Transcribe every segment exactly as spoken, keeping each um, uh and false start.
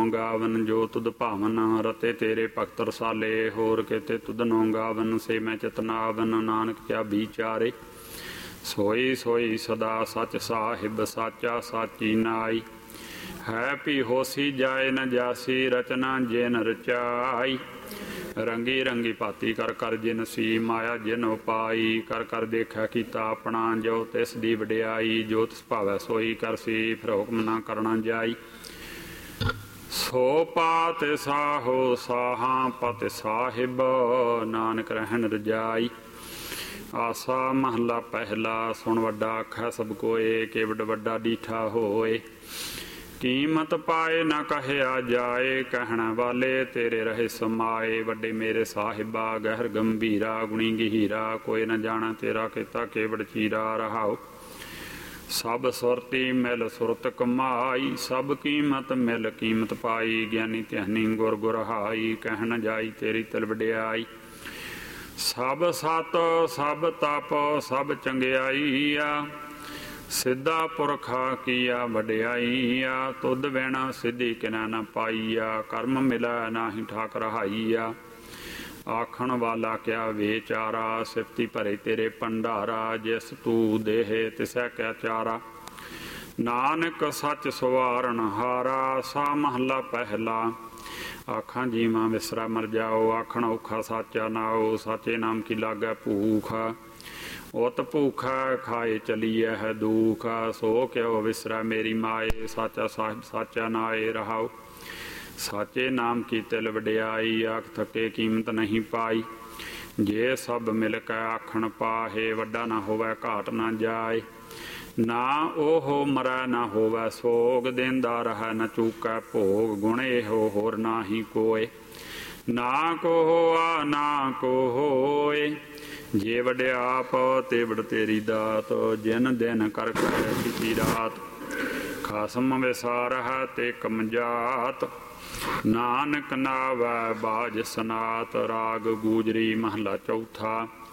गावन जो तुद भावन रते तेरे भगत रसाले होर केते तुद नो गावन से मैं चितनावन नानक क्या विचारे सोई सोई सदा सच साहिब साचा साची नाई है भी होसी जाए न जासी रचना जिन रचाई रंगी रंगी भाती कर कर जिन सी माया जिन उपाई कर कर देखा कीता अपना जो तिस दी वडियाई जो तिस भावै सोई कर सी फिर हुक्म ना करना जाई सो पात साहो साहा पत साहिब नानक रहन रजाई आसा महला पहला सुन वड्डा आखै सब कोए केवड वड्डा डीठा होए कीमत पाए न कहया जाए कहना वाले तेरे रहे समाए वड्डे मेरे साहिबा गहर गंभीरा गुणी गहीरा कोई न जाना तेरा किता केवड़ चीरा रहाओ सब सुरती मिल सुरत कमाई सब कीमत मिल कीमत पाई ज्ञानी ध्यानी गुर गुरहाई कहन जाई तेरी तिल वड्याई सब सत सब तप सब चंगियाई आ सिद्धा पुरखा किया वड्याईया तुद वैणा सिद्धि किना न पाईया कर्म मिला नाही ठाक रहाईया आखण वाला क्या बेचारा सिफती भरे तेरे भंडारा जिस तू देह तिसै क्या चारा नानक सच सवारण हारा सा महला पहला आखा जीवा विसरा मर जाओ आखण औखा साचा नाओ साचे नाम की लागै भूखा उत भूखा खाए चलीए है दुखा सो क्यों विसरा मेरी माए साचा साहिब साचा नाए रहाओ साचे नाम की तिल वड्याई आख थके कीमत नहीं पाई जे सब मिल कै आखण पाहे वड्डा ना होवै घाट ना जाए ना ओहो मरै ना होवै सोग देंदा रहै न चूकै भोग गुण एहो होर ना ही कोय ना को होआ ना को होए जे वड्याप तेवड़ तेरी दात जिन दिन कर कर किसी रात खासम विसार है ते कमजात नानक नावै बाज सनात राग गूजरी महला चौथा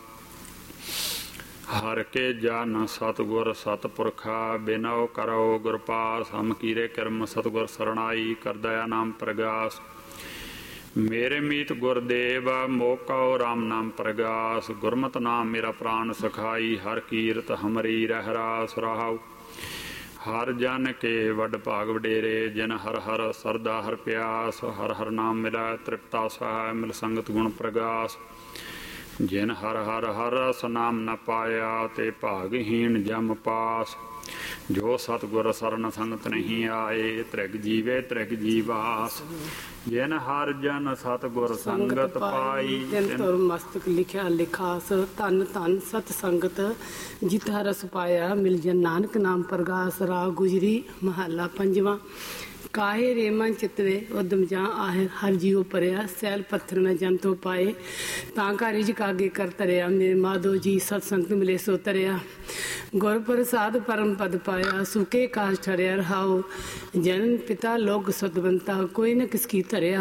हर के जन सतगुर सतपुरखा बिनौ करो गुरपास हम कीरे कर्म सतगुर सरणाई कर दया नाम प्रगास मेरे मीत गुरदेव मोका राम नाम प्रगास गुरमत नाम मेरा प्राण सखाई हर कीरत हमरी रहरास रहाओ हर जन के वड भाग वडेरे जिन हर हर सरदा हर प्यास हर हर नाम मिला तृप्ता सहाय मिल संगत गुण प्रगास जिन हर हर हर रस नाम न पाया ते भागहीन जम पास जो सतगुर सरन संगत नहीं आए त्रिग जीवे त्रिग जीवास जिन हर जन सतगुर संगत पाई तिन तुर मस्तक लिखिया लिखास धन धन सत संगत जित रस पाया मिल जन नानक नाम प्रगास राग गुजरी महला पंजवा काहे रेमन चितवे उदम जा आहे हर जीव परया सैल पत्थर में जंतो पाए तांका रिजक आगे कर तरया मेरे माधो जी सत्संग मिले सो तरया गुर प्रसाद परम पद पाया सुके काश ठरया रहाओ जन पिता लोक सतवंता कोई न किसकी तरया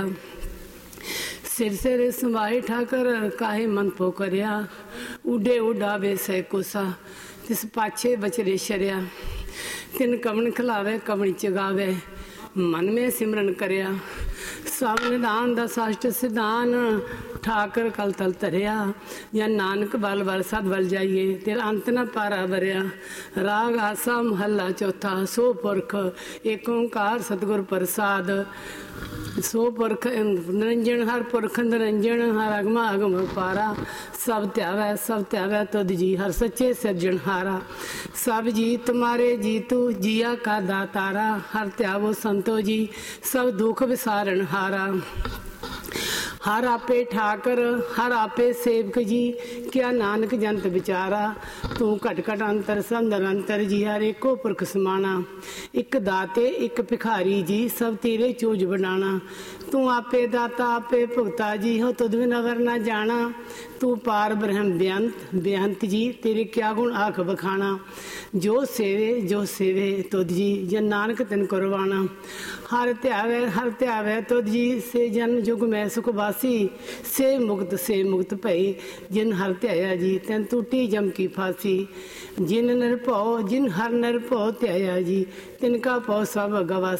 सिर सिर समाए ठाकर काहे मन पो करया उडे उडावे सै कोसा तिस पाछे बचरे शरिया तिन कमन खिलावे कमणी चगावे मन में सिमरन करया सब निदान दा साष्ट सिधान ठाकर कल तल तरया या नानक बल बल सद बल जाइए तेरा अंत न पारा भरया राग आसा महला चौथा सो पुरख एक ओंकार सतगुर प्रसाद सो पुरख निरंजन हर पुरख निरंजन हर अगमा अगम पारा सब त्यावै सब त्यावै तुद जी हर सच्चे सिरजनहारा सब जी तुम्हारे जी तू जिया का दातारा हर त्यावो संतो जी सब दुख विसारण हारा हर आपे ठाकर हर आपे सेवक जी क्या नानक जंत बिचारा तू घट घट अंतर सब निरंतर जी हर एको पुरख समाना एक दाते एक भिखारी जी सब तेरे चोज बनाना तू आपे दाता आपे भुगता जी हो तुद बिन अवर ना जाना तू पार ब्रह्म बेअंत बेअंत जी तेरे क्या गुण आख बखाना जो सेवे जो सेवे तुद जी जन नानक तिन करवाना हर त्यावे हर त्यावे तुद जी से जन जुग में सुख वासी से मुक्त से मुक्त भई जिन हर त्याया जी तिन टूटी जम की फांसी जिन निरभौ जिन हर निरभौ त्याया जी तिनका पौ सब गवा